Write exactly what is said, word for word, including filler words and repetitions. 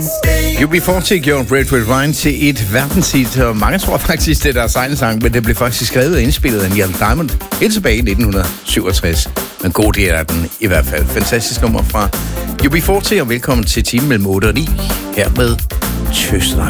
U B fyrre gjorde Red Red Wine til et verdenshit, og mange tror faktisk, det er deres egen sang, men det blev faktisk skrevet og indspillet af Neil Diamond helt tilbage i nitten syvogtres. Men god del af den i hvert fald. Fantastisk nummer fra U B fyrre, og velkommen til timen mellem otte og ni her med Tøsedreng.